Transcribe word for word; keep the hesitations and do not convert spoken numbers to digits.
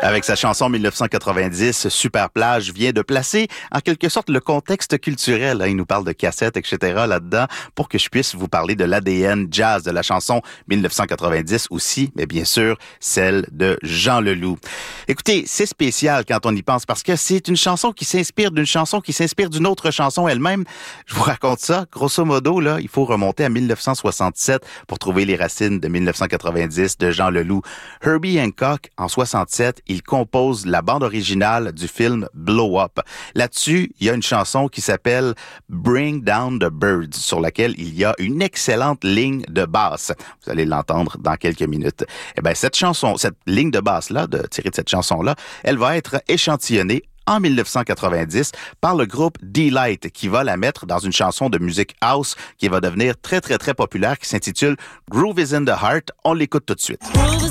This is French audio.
Avec sa chanson mille neuf cent quatre-vingt-dix, Super Plage vient de placer en quelque sorte le contexte culturel. Il nous parle de cassettes, et cetera là-dedans pour que je puisse vous parler de l'A D N jazz de la chanson mille neuf cent quatre-vingt-dix aussi, mais bien sûr celle de Jean Leloup. Écoutez, c'est spécial quand on y pense parce que c'est une chanson qui s'inspire d'une chanson qui s'inspire d'une autre chanson elle-même. Je vous raconte ça. Grosso modo, là, il faut remonter à mille neuf cent soixante-sept pour trouver les racines de mille neuf cent quatre-vingt-dix de Jean Leloup. Herbie Hancock, en soixante-sept, il compose la bande originale du film Blow Up. Là-dessus, il y a une chanson qui s'appelle Bring Down the Birds, sur laquelle il y a une excellente ligne de basse. Vous allez l'entendre dans quelques minutes. Eh ben, cette chanson, cette ligne de basse-là, de tirée de cette chanson-là, elle va être échantillonnée en mille neuf cent quatre-vingt-dix par le groupe Delight qui va la mettre dans une chanson de musique house qui va devenir très très très populaire qui s'intitule Groove is in the Heart. On l'écoute tout de suite. Groove is